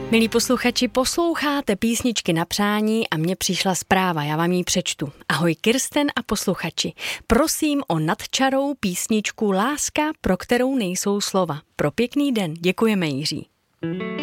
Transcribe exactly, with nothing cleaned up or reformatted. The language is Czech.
Milí posluchači, posloucháte Písničky na přání a mně přišla zpráva, já vám ji přečtu. Ahoj Kirsten a posluchači, prosím o Nad čarou písničku Láska, pro kterou nejsou slova. Pro pěkný den, děkujeme Jiří.